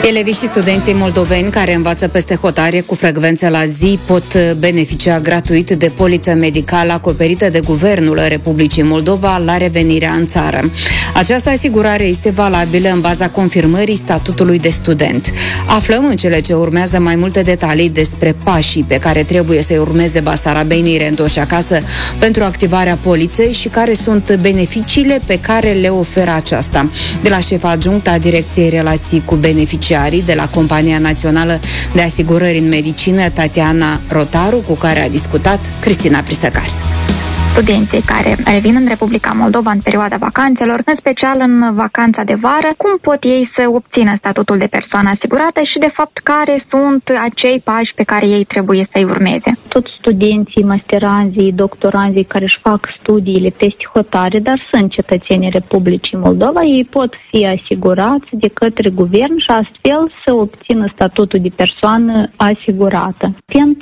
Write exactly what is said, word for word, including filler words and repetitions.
Elevii și studenții moldoveni care învață peste hotare cu frecvență la zi pot beneficia gratuit de poliță medicală acoperită de Guvernul Republicii Moldova la revenirea în țară. Această asigurare este valabilă în baza confirmării statutului de student. Aflăm în cele ce urmează mai multe detalii despre pașii pe care trebuie să-i urmeze basarabenii reîntorși acasă pentru activarea poliței și care sunt beneficiile pe care le oferă aceasta. De la șefa adjunctă a Direcției Relații cu Beneficiarii de la Compania Națională de Asigurări în Medicină, Tatiana Rotaru, cu care a discutat Cristina Prisăcari. Studenții care revin în Republica Moldova în perioada vacanțelor, în special în vacanța de vară, cum pot ei să obțină statutul de persoană asigurată și, de fapt, care sunt acei pași pe care ei trebuie să-i urmeze? Toți studenții, masteranzii, doctoranzii care își fac studiile peste hotare, dar sunt cetățenii Republicii Moldova, ei pot fi asigurați de către guvern și astfel să obțină statutul de persoană asigurată. Pentru